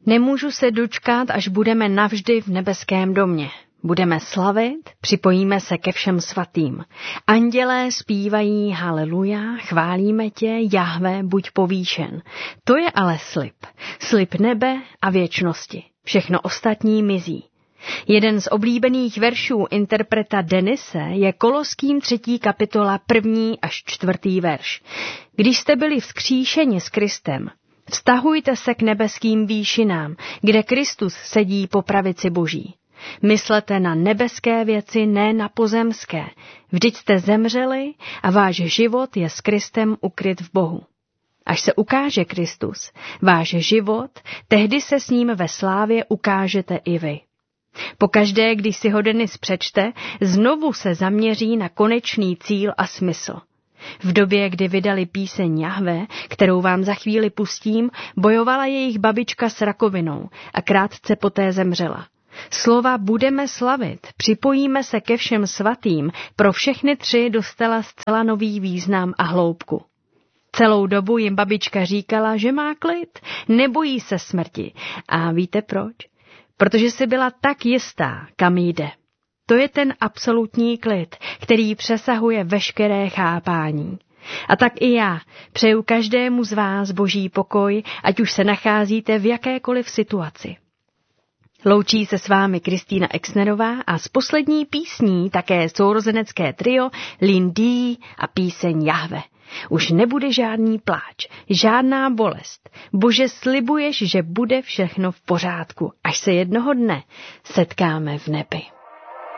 Nemůžu se dočkat, až budeme navždy v nebeském domě. Budeme slavit, připojíme se ke všem svatým. Andělé zpívají haleluja, chválíme tě, Jahve, buď povýšen. To je ale slib. Slib nebe a věčnosti. Všechno ostatní mizí. Jeden z oblíbených veršů interpreta Denise je Koloským 3. kapitola 1. až 4. verš. Když jste byli vzkříšeni s Kristem, vztahujte se k nebeským výšinám, kde Kristus sedí po pravici Boží. Myslete na nebeské věci, ne na pozemské. Vždyť jste zemřeli a váš život je s Kristem ukryt v Bohu. Až se ukáže Kristus, váš život, tehdy se s ním ve slávě ukážete i vy. Pokaždé, když si ho Denis přečte, znovu se zaměří na konečný cíl a smysl. V době, kdy vydali píseň Jahve, kterou vám za chvíli pustím, bojovala jejich babička s rakovinou a krátce poté zemřela. Slova budeme slavit, připojíme se ke všem svatým, pro všechny tři dostala zcela nový význam a hloubku. Celou dobu jim babička říkala, že má klid, nebojí se smrti. A víte proč? Protože si byla tak jistá, kam jde. To je ten absolutní klid, který přesahuje veškeré chápání. A tak i já přeju každému z vás boží pokoj, ať už se nacházíte v jakékoliv situaci. Loučí se s vámi Kristýna Exnerová a s poslední písní také sourozenecké trio Lindy a píseň Jahve. Už nebude žádný pláč, žádná bolest. Bože, slibuješ, že bude všechno v pořádku, až se jednoho dne setkáme v nebi.